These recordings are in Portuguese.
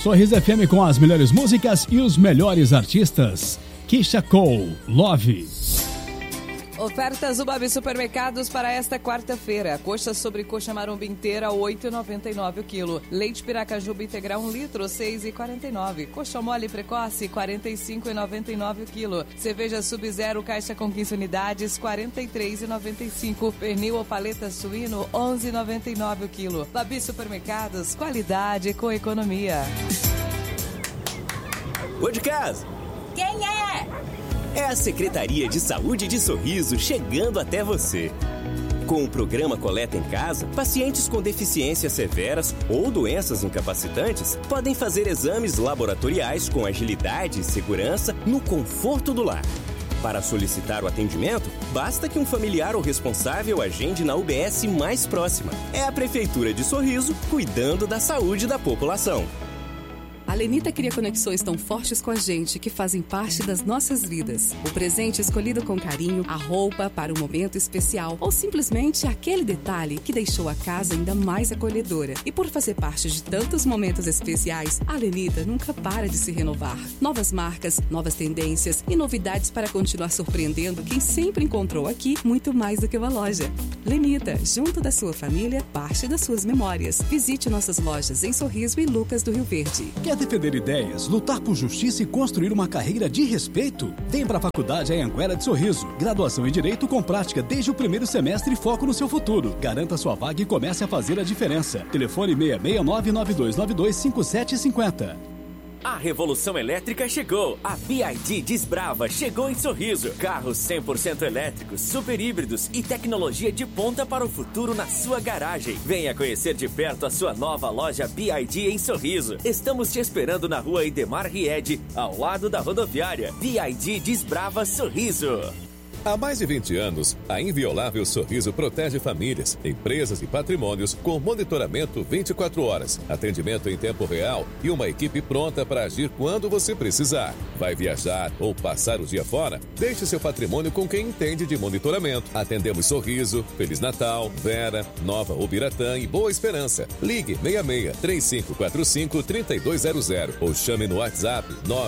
Sorriso FM com as melhores músicas e os melhores artistas. Keisha Cole, Love. Ofertas do Babi Supermercados para esta quarta-feira. Coxa sobre coxa maromba inteira, R$ 8,99 o quilo. Leite Piracajuba integral 1 litro, R$ 6,49. Coxa mole precoce, R$ 45,99 o quilo. Cerveja Sub-Zero, caixa com 15 unidades, R$ 43,95. Pernil ou paleta suíno, R$ 11,99 o quilo. Babi Supermercados, qualidade com economia. Ô de casa! Quem é? É a Secretaria de Saúde de Sorriso chegando até você. Com o programa Coleta em Casa, pacientes com deficiências severas ou doenças incapacitantes podem fazer exames laboratoriais com agilidade e segurança no conforto do lar. Para solicitar o atendimento, basta que um familiar ou responsável agende na UBS mais próxima. É a Prefeitura de Sorriso cuidando da saúde da população. A Lenita cria conexões tão fortes com a gente que fazem parte das nossas vidas. O presente escolhido com carinho, a roupa para um momento especial ou simplesmente aquele detalhe que deixou a casa ainda mais acolhedora. E por fazer parte de tantos momentos especiais, a Lenita nunca para de se renovar. Novas marcas, novas tendências e novidades para continuar surpreendendo quem sempre encontrou aqui muito mais do que uma loja. Lenita, junto da sua família, parte das suas memórias. Visite nossas lojas em Sorriso e Lucas do Rio Verde. Quer defender ideias, lutar por justiça e construir uma carreira de respeito? Vem para a Faculdade Anhanguera de Sorriso. Graduação em Direito com prática desde o primeiro semestre e foco no seu futuro. Garanta sua vaga e comece a fazer a diferença. Telefone 669-9292-5750. A revolução elétrica chegou. A BYD Desbrava chegou em Sorriso. Carros 100% elétricos, super híbridos e tecnologia de ponta para o futuro na sua garagem. Venha conhecer de perto a sua nova loja BYD em Sorriso. Estamos te esperando na rua Idemar Ried, ao lado da rodoviária. BYD Desbrava Sorriso. Há mais de 20 anos, a Inviolável Sorriso protege famílias, empresas e patrimônios com monitoramento 24 horas, atendimento em tempo real e uma equipe pronta para agir quando você precisar. Vai viajar ou passar o dia fora? Deixe seu patrimônio com quem entende de monitoramento. Atendemos Sorriso, Feliz Natal, Vera, Nova Ubiratã e Boa Esperança. Ligue 66-3545-3200 ou chame no WhatsApp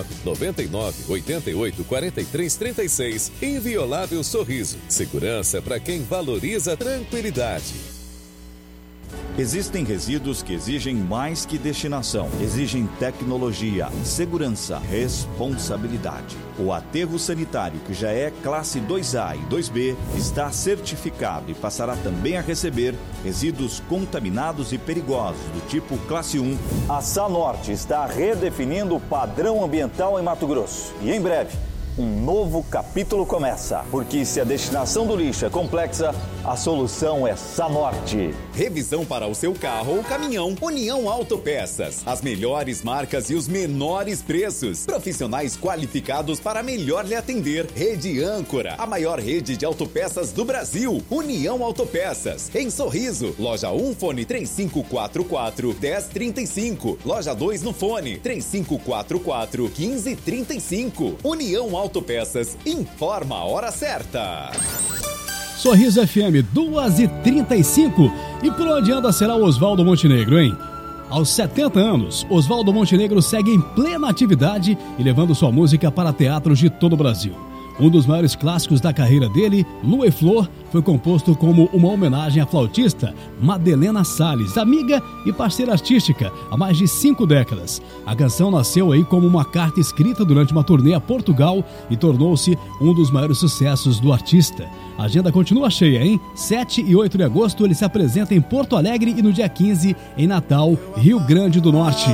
999-88-4336. Inviolável Sorriso. Segurança para quem valoriza a tranquilidade. Existem resíduos que exigem mais que destinação. Exigem tecnologia, segurança, responsabilidade. O aterro sanitário, que já é classe 2A e 2B, está certificado e passará também a receber resíduos contaminados e perigosos do tipo classe 1. A Sanorte está redefinindo o padrão ambiental em Mato Grosso. E em breve, um novo capítulo começa, porque se a destinação do lixo é complexa, a solução é Sanorte. Revisão para o seu carro ou caminhão. União Autopeças. As melhores marcas e os menores preços. Profissionais qualificados para melhor lhe atender. Rede Âncora, a maior rede de autopeças do Brasil. União Autopeças. Em Sorriso, loja 1, fone 3544-1035. Loja 2 no fone 3544-1535. União Autopeças, informa a hora certa. Sorriso FM 2h35. E por onde anda será o Oswaldo Montenegro, hein? Aos 70 anos, Oswaldo Montenegro segue em plena atividade e levando sua música para teatros de todo o Brasil. Um dos maiores clássicos da carreira dele, Lua e Flor, foi composto como uma homenagem à flautista Madelena Salles, amiga e parceira artística há mais de 5 décadas. A canção nasceu aí como uma carta escrita durante uma turnê a Portugal e tornou-se um dos maiores sucessos do artista. A agenda continua cheia, hein? 7 e 8 de agosto ele se apresenta em Porto Alegre e no dia 15 em Natal, Rio Grande do Norte.